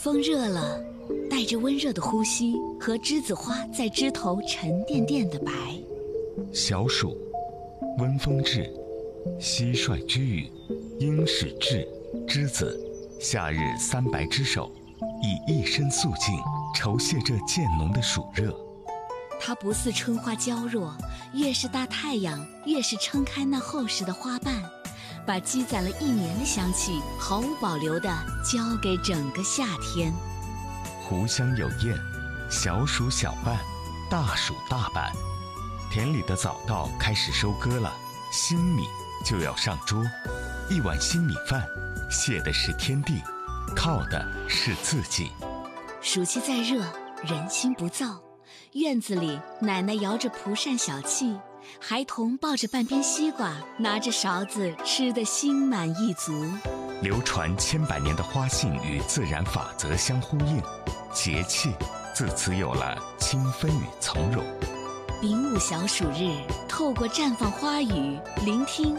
风热了，带着温热的呼吸和栀子花在枝头沉甸甸的白。 小暑，温风至，蟋蟀居宇，鹰始至，栀子，夏日3白之首，以一身素净酬谢这渐浓的暑热。 它不似春花娇弱，越是大太阳，越是撑开那厚实的花瓣，把积攒了1年的香气毫无保留地交给整个夏天。 湖香有燕，小暑小半，大暑大半。田里的早稻开始收割了，新米就要上桌。一碗新米饭，谢的是天地，靠的是自己。 暑气再热，人心不躁。院子里，奶奶摇着蒲扇小憩，孩童抱着半边西瓜，拿着勺子吃得心满意足。 流传千百年的花信与自然法则相呼应，节气自此有了清芬与从容。 丙午小暑日，透过绽放花语，聆听